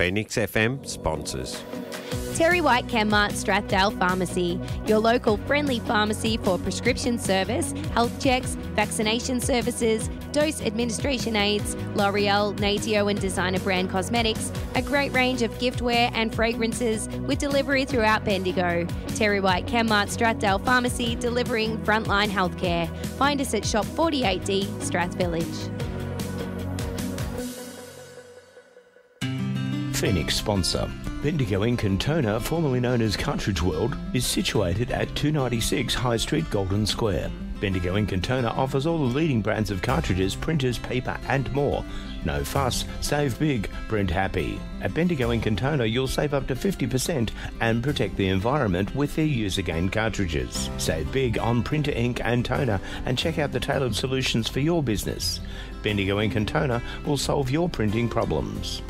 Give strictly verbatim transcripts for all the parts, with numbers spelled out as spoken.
Phoenix F M sponsors. Terry White Chemmart Strathdale Pharmacy, your local friendly pharmacy for prescription service, health checks, vaccination services, dose administration aids, L'Oreal, Natio and designer brand cosmetics, a great range of giftware and fragrances with delivery throughout Bendigo. Terry White Chemmart Strathdale Pharmacy, delivering frontline healthcare. Find us at Shop forty-eight D, Strath Village. Phoenix sponsor. Bendigo Ink and Toner, formerly known as Cartridge World, is situated at two ninety-six High Street, Golden Square. Bendigo Ink and Toner offers all the leading brands of cartridges, printers, paper and more. No fuss, save big, print happy. At Bendigo Ink and Toner, you'll save up to fifty percent and protect the environment with their use-again cartridges. Save big on printer ink and toner and check out the tailored solutions for your business. Bendigo Ink and Toner will solve your printing problems.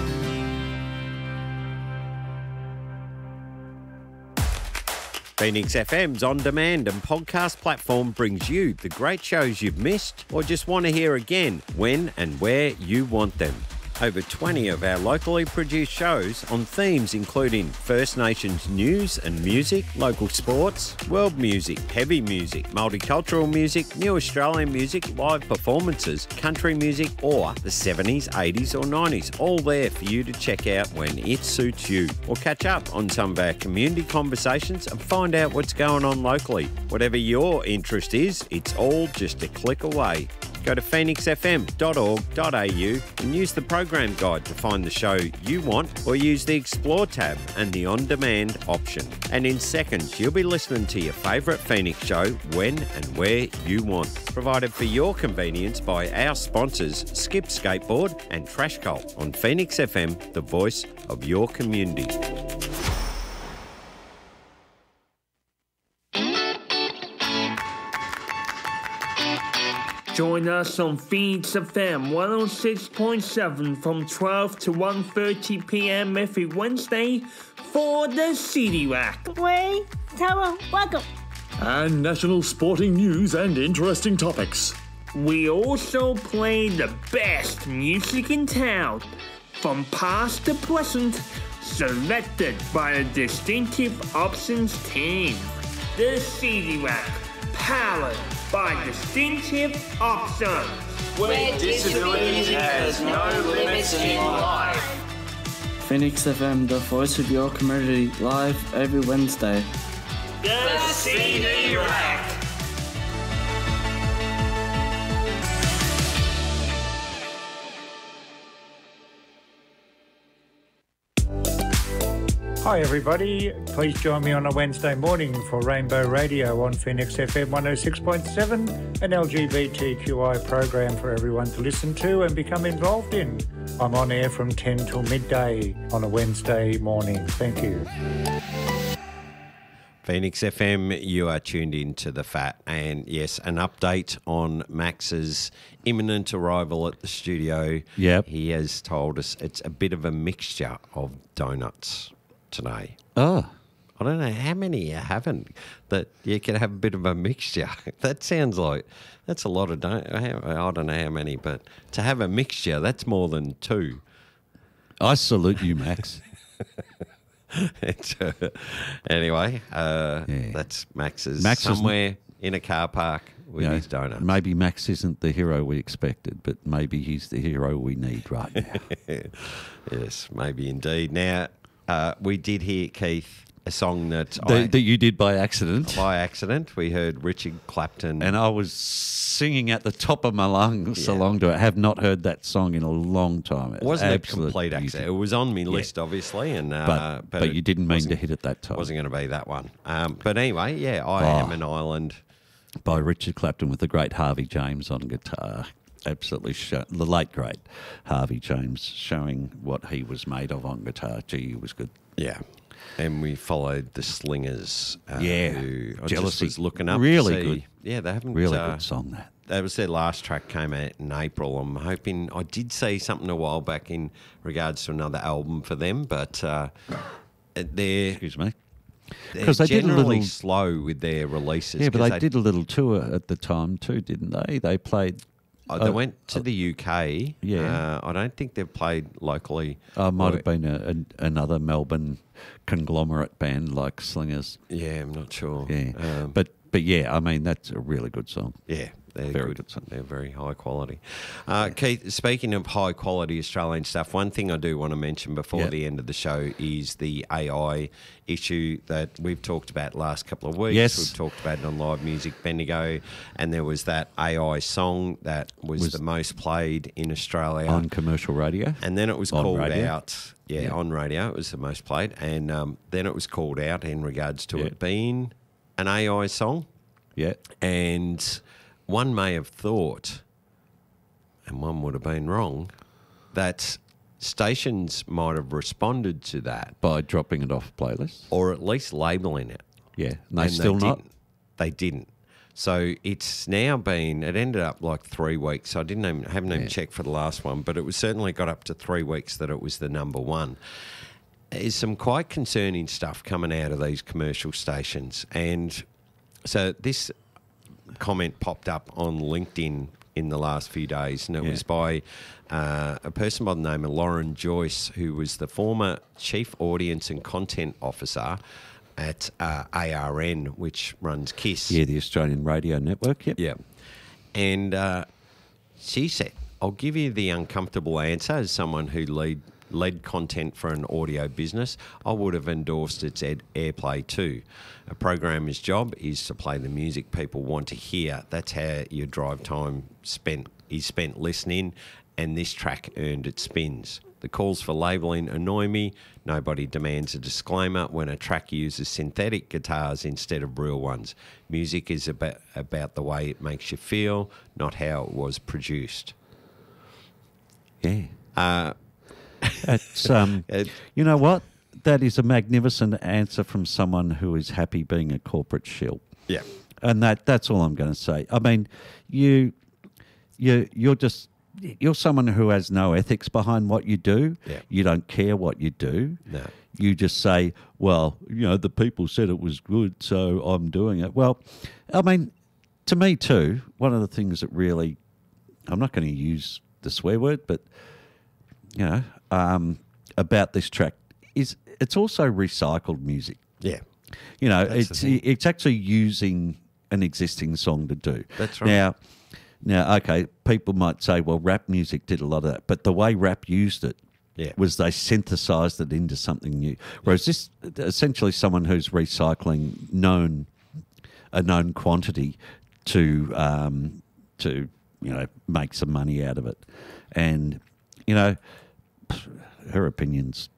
Phoenix F M's on-demand and podcast platform brings you the great shows you've missed or just want to hear again when and where you want them. Over twenty of our locally produced shows on themes including First Nations news and music, local sports, world music, heavy music, multicultural music, new Australian music, live performances, country music or the seventies, eighties or nineties, all there for you to check out when it suits you. Or catch up on some of our community conversations and find out what's going on locally. Whatever your interest is, it's all just a click away. Go to phoenix f m dot org dot a u and use the program guide to find the show you want, or use the Explore tab and the On-Demand option. And in seconds, you'll be listening to your favourite Phoenix show when and where you want. Provided for your convenience by our sponsors, Skip Skateboard and Trash Cult on Phoenix F M, the voice of your community. Join us on Phoenix F M one oh six point seven from twelve to one thirty p m every Wednesday for the City Rack. Wait, Tara, welcome. And national sporting news and interesting topics. We also play the best music in town, from past to present, selected by the Distinctive Options team. The City Rack, powered by Distinctive Options, where disability has no limits in life. Phoenix F M, the voice of your community, live every Wednesday. The C D Rack. Hi everybody, please join me on a Wednesday morning for Rainbow Radio on Phoenix F M one oh six point seven, an L G B T Q I program for everyone to listen to and become involved in. I'm on air from ten till midday on a Wednesday morning. Thank you. Phoenix F M, you are tuned in to The Fat, and yes, an update on Max's imminent arrival at the studio. Yep. He has told us it's a bit of a mixture of donuts today. Oh. I don't know how many you haven't that you can have a bit of a mixture. That sounds like, that's a lot of donuts. I don't know how many, but to have a mixture, that's more than two. I salute you, Max. it's, uh, anyway, uh, yeah. That's Max's Max somewhere in a car park with you know, his donuts. Maybe Max isn't the hero we expected, but maybe he's the hero we need right now. Yes, maybe indeed. Now, uh, we did hear, Keith, a song that the, I, that you did by accident. By accident, we heard Richard Clapton, and I was singing at the top of my lungs yeah. along to it. I have not heard that song in a long time. It wasn't a complete accident. It was on my list, yeah. obviously, and uh, but, but, but you didn't mean to hit it that time. Wasn't going to be that one. Um, but anyway, yeah, I oh, Am an Island by Richard Clapton with the great Harvey James on guitar. Absolutely, show, the late great Harvey James showing what he was made of on guitar. Gee, he was good. Yeah. And we followed the Slingers. Uh, yeah, who I Jealousy. Just was looking up. Really to see, good. Yeah, they haven't. Really uh, good song that. That was their last track, came out in April. I'm hoping I did see something a while back in regards to another album for them, but uh, they're excuse me. Because they generally did a little slow with their releases. Yeah, but they, they did a little tour at the time too, didn't they? They played Uh, they Uh, went to the U K. Yeah. Uh, I don't think they've played locally. Uh, might Or- have been a, a, another Melbourne conglomerate band like Slingers. Yeah, I'm not sure. Yeah, Um, but but yeah, I mean that's a really good song. Yeah, they're Very good. good song. They're very high quality. Uh, Keith, speaking of high quality Australian stuff, one thing I do want to mention before Yeah. the end of the show is the A I issue that we've talked about last couple of weeks. Yes. We've talked about it on Live Music Bendigo, and there was that A I song that was, Was the most played in Australia. On commercial radio. And then it was On called radio. out. Yeah, Yeah. on radio, it was the most played. And um, then it was called out in regards to Yeah. it being an A I song. Yeah. And one may have thought, and one would have been wrong, that stations might have responded to that By dropping it off playlists. or at least labelling it. Yeah. And they And still not. Didn't. They didn't. So it's now been. It ended up like three weeks. I didn't even haven't even Yeah. checked for the last one, but it was certainly got up to three weeks that it was the number one. There's some quite concerning stuff coming out of these commercial stations, and so this comment popped up on LinkedIn in the last few days, and it Yeah. was by uh, a person by the name of Lauren Joyce, who was the former Chief Audience and Content Officer at uh, A R N, which runs KISS. Yeah, the Australian Radio Network. Yep. Yeah. And uh, she said, I'll give you the uncomfortable answer as someone who lead, led content for an audio business. I would have endorsed its ed- airplay too. A programmer's job is to play the music people want to hear. That's how your drive time spent is spent listening, and this track earned its spins. The calls for labelling annoy me. Nobody demands a disclaimer when a track uses synthetic guitars instead of real ones. Music is about, about the way it makes you feel, not how it was produced. Yeah. Uh, That's um. It- you know what? That is a magnificent answer from someone who is happy being a corporate shill. yeah. And that that's all I'm going to say. I mean, you you you're just you're someone who has no ethics behind what you do. Yeah. You don't care what you do. No. You just say, well, you know, the people said it was good, so I'm doing it. Well, I mean, to me too, one of the things that really, I'm not going to use the swear word, but, you know, um, about this track is it's also recycled music. Yeah. You know, That's the it's thing. it's actually using an existing song to do. That's right. Now, now, okay, people might say, well, rap music did a lot of that, but the way rap used it Yeah. was they synthesized it into something new. Whereas this, essentially, someone who's recycling known a known quantity to um, to you know make some money out of it, and you know, her opinions.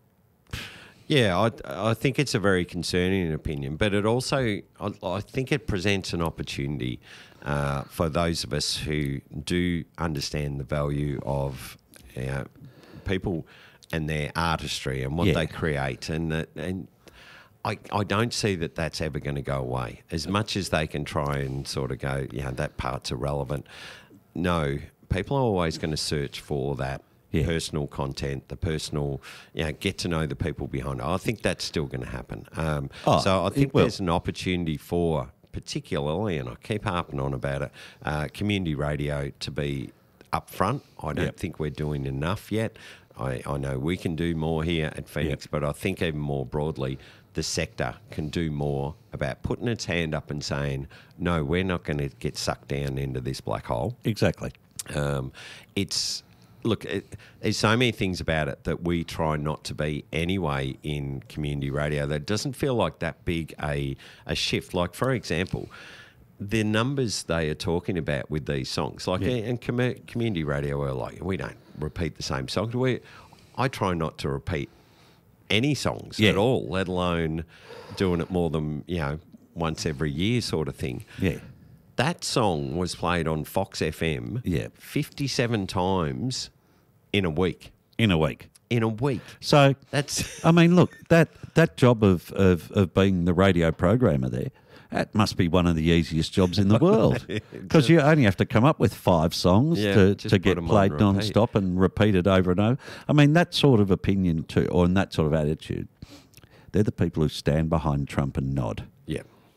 Yeah, I, I think it's a very concerning opinion, but it also, I, I think it presents an opportunity uh, for those of us who do understand the value of you know, people and their artistry and what Yeah. they create, and that, and I, I don't see that that's ever going to go away. As much as they can try and sort of go, yeah, that part's irrelevant. No, people are always going to search for that. Yeah. Personal content, the personal, you know, get to know the people behind it. I think that's still going to happen. Um, Oh, so I it think will. there's an opportunity for, particularly, and I keep harping on about it, uh, community radio to be upfront. I don't Yep. think we're doing enough yet. I, I know we can do more here at Phoenix, Yep. but I think even more broadly, the sector can do more about putting its hand up and saying, no, we're not going to get sucked down into this black hole. Exactly. Um, it's look, it, there's so many things about it that we try not to be anyway in community radio. That doesn't feel like that big a a shift. Like for example, the numbers they are talking about with these songs, like Yeah. in com- community radio, we're like we don't repeat the same songs. We, I try not to repeat any songs Yeah. at all, let alone doing it more than you know once every year sort of thing. Yeah. That song was played on Fox F M Yeah. fifty-seven times in a week. In a week. In a week. So That's I mean, look, that that job of, of, of being the radio programmer there, that must be one of the easiest jobs in the world because you only have to come up with five songs Yeah, to, just to put get 'em on played repeat. non-stop and repeated over and over. I mean, that sort of opinion too, or in that sort of attitude, they're the people who stand behind Trump and nod. yeah.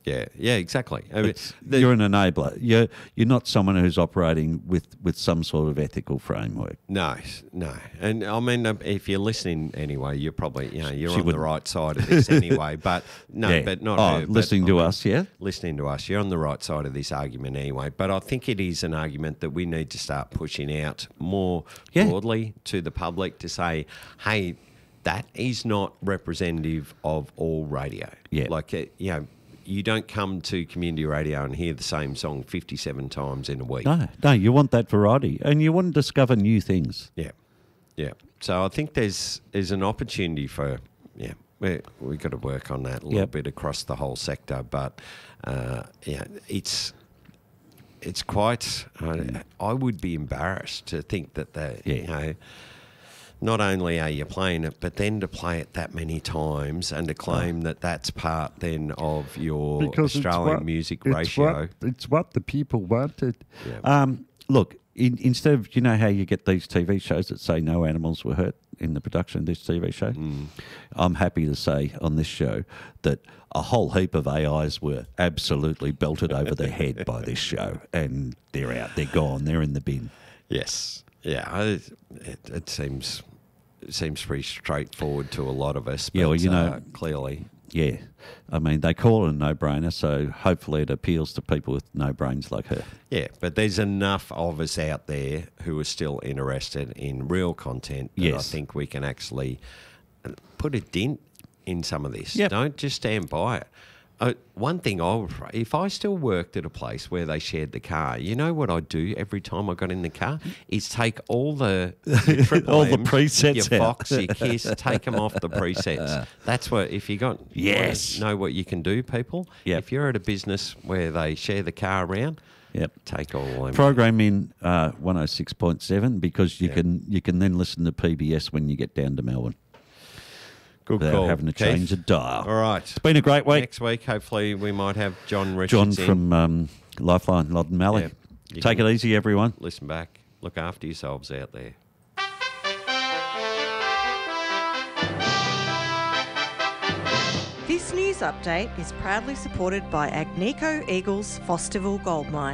Yeah, yeah, exactly. I mean, the, you're an enabler. You're you're not someone who's operating with, with some sort of ethical framework. No, no. And I mean, if you're listening anyway, you're probably you know you're She on wouldn't. the right side of this anyway. But no, Yeah. but not Oh, her, listening but, to I mean, us, yeah? listening to us. You're on the right side of this argument anyway. But I think it is an argument that we need to start pushing out more Yeah. broadly to the public to say, hey, that is not representative of all radio. Yeah. Like uh, you know. You don't come to community radio and hear the same song fifty-seven times in a week. No, no, you want that variety, and you want to discover new things. Yeah, yeah. So I think there's there's an opportunity for yeah we we got to work on that a little Yep. bit across the whole sector, but uh, yeah, it's it's quite. I, I would be embarrassed to think that the Yeah. you know. Not only are you playing it, but then to play it that many times and to claim that that's part then of your Because it's Australian what- music it's ratio. What, it's what the people wanted. Yeah. Um, look, in, instead of, you know how you get these T V shows that say no animals were hurt in the production of this T V show? Mm. I'm happy to say on this show that a whole heap of A Is were absolutely belted over their head by this show, and they're out, they're gone, they're in the bin. Yes. Yeah, I, it, it seems it seems pretty straightforward to a lot of us. But, Yeah, well, you know- uh, clearly, Yeah. I mean, they call it a no-brainer, so hopefully it appeals to people with no brains like her. yeah. But there's enough of us out there who are still interested in real content that I Yes. think we can actually put a dent in some of this. Yep. Don't just stand by it. Uh, one thing I would, if I still worked at a place where they shared the car, you know what I'd do every time I got in the car is take all the your Triple All the M's, presets your out. Fox, your Kiss, take them off the presets. That's what if you got Yes. know what you can do, people. Yep. If you're at a business where they share the car around, Yep. take all of them. Program in uh, one oh six point seven because you Yeah. can you can then listen to P B S when you get down to Melbourne. Good Without call, having to Keith. change the dial. All right. It's been a great week. Next week, hopefully, we might have John Richards John in. from um, Lifeline, Loddon Mallee. Yeah. You Take can it easy, everyone. Listen back. Look after yourselves out there. This news update is proudly supported by Agnico Eagles Fosterville Gold Mine.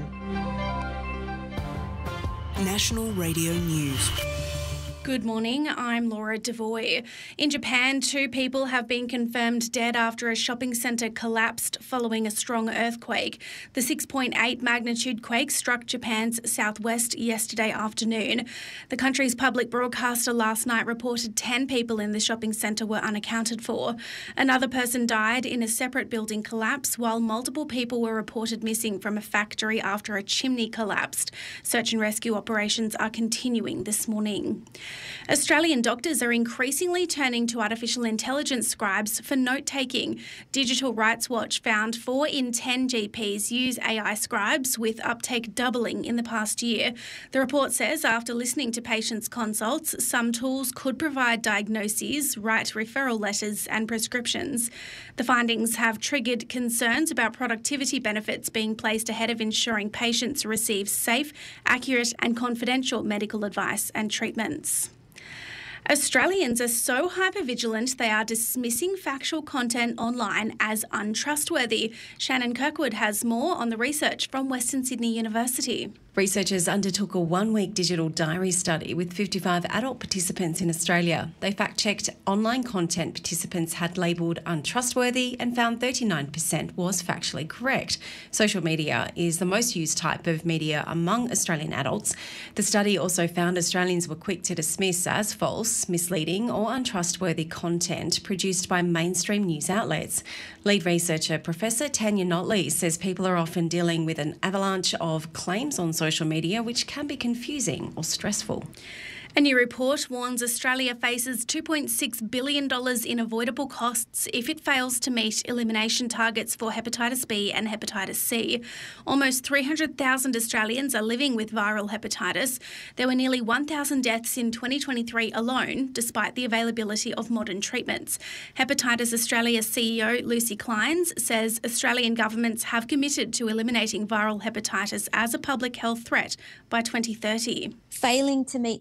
National Radio News. Good morning, I'm Laura Devoy. In Japan, two people have been confirmed dead after a shopping centre collapsed following a strong earthquake. The six point eight magnitude quake struck Japan's southwest yesterday afternoon. The country's public broadcaster last night reported ten people in the shopping centre were unaccounted for. Another person died in a separate building collapse, while multiple people were reported missing from a factory after a chimney collapsed. Search and rescue operations are continuing this morning. Australian doctors are increasingly turning to artificial intelligence scribes for note-taking. Digital Rights Watch found four in ten G Ps use A I scribes, with uptake doubling in the past year. The report says after listening to patients' consults, some tools could provide diagnoses, write referral letters and prescriptions. The findings have triggered concerns about productivity benefits being placed ahead of ensuring patients receive safe, accurate and confidential medical advice and treatments. Australians are so hypervigilant they are dismissing factual content online as untrustworthy. Shannon Kirkwood has more on the research from Western Sydney University. Researchers undertook a one-week digital diary study with fifty-five adult participants in Australia. They fact-checked online content participants had labelled untrustworthy and found thirty-nine percent was factually correct. Social media is the most used type of media among Australian adults. The study also found Australians were quick to dismiss as false, misleading or untrustworthy content produced by mainstream news outlets. Lead researcher Professor Tanya Notley says people are often dealing with an avalanche of claims on social media which can be confusing or stressful. A new report warns Australia faces two point six billion dollars in avoidable costs if it fails to meet elimination targets for hepatitis B and hepatitis C. Almost three hundred thousand Australians are living with viral hepatitis. There were nearly one thousand deaths in twenty twenty-three alone, despite the availability of modern treatments. Hepatitis Australia C E O Lucy Kleins says Australian governments have committed to eliminating viral hepatitis as a public health threat by twenty thirty. Failing to meet those twenty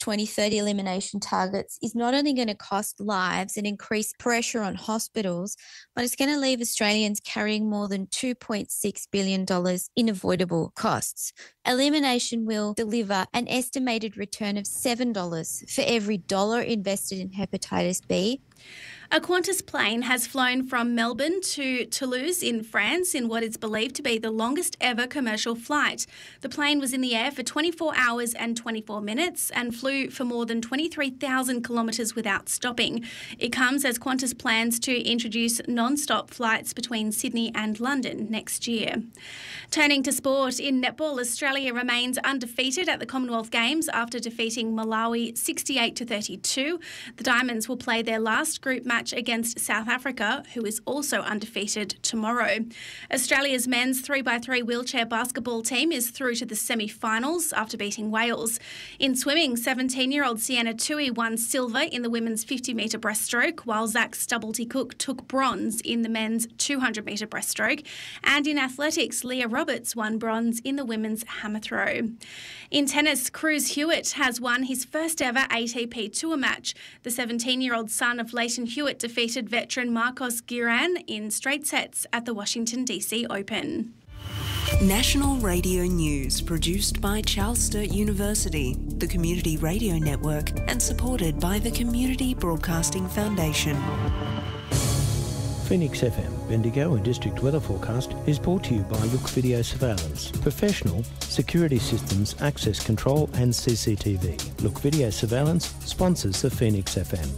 twenty thirty elimination targets is not only going to cost lives and increase pressure on hospitals, but it's going to leave Australians carrying more than two point six billion dollars in avoidable costs. Elimination will deliver an estimated return of seven dollars for every dollar invested in hepatitis B. A Qantas plane has flown from Melbourne to Toulouse in France in what is believed to be the longest ever commercial flight. The plane was in the air for twenty-four hours and twenty-four minutes and flew for more than twenty-three thousand kilometres without stopping. It comes as Qantas plans to introduce non-stop flights between Sydney and London next year. Turning to sport, in netball, Australia remains undefeated at the Commonwealth Games after defeating Malawi sixty-eight to thirty-two. The Diamonds will play their last group match against South Africa, who is also undefeated, tomorrow. Australia's men's three by three wheelchair basketball team is through to the semi-finals after beating Wales. In swimming, seventeen-year-old Sienna Tui won silver in the women's fifty metre breaststroke, while Zach Stubblety-Cook took bronze in the men's two hundred metre breaststroke. And in athletics, Leah Roberts won bronze in the women's hammer throw. In tennis, Cruz Hewitt has won his first ever A T P Tour match. The seventeen-year-old son of Leighton Hewitt defeated veteran Marcos Giron in straight sets at the Washington D C Open. National Radio News, produced by Charles Sturt University, the Community Radio Network, and supported by the Community Broadcasting Foundation. Phoenix F M, Bendigo and District Weather Forecast is brought to you by Look Video Surveillance. Professional security systems, access control and C C T V. Look Video Surveillance sponsors the Phoenix F M.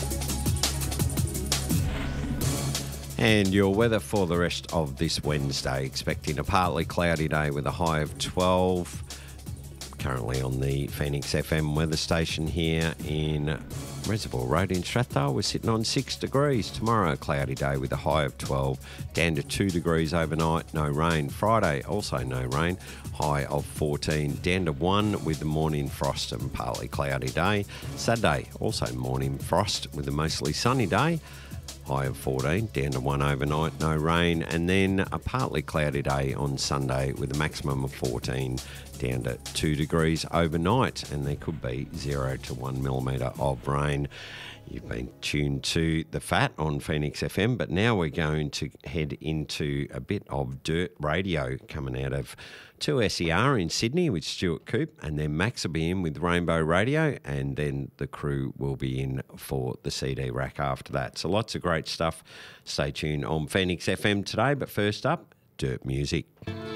And your weather for the rest of this Wednesday, expecting a partly cloudy day with a high of twelve. Currently on the Phoenix F M weather station here in Reservoir Road in Strathdale, we're sitting on six degrees. Tomorrow, a cloudy day with a high of twelve, down to two degrees overnight, no rain. Friday, also no rain, high of fourteen, down to one with the morning frost and partly cloudy day. Saturday, also morning frost with a mostly sunny day, high of fourteen, down to one overnight, no rain, and then a partly cloudy day on Sunday with a maximum of fourteen, down to two degrees overnight, and there could be zero to one millimetre of rain. You've been tuned to The Fat on Phoenix F M, but now we're going to head into a bit of dirt radio coming out of two S E R in Sydney with Stuart Coop, and then Max will be in with Rainbow Radio, and then the crew will be in for the C D rack after that. So lots of great stuff. Stay tuned on Phoenix F M today, but first up, dirt music.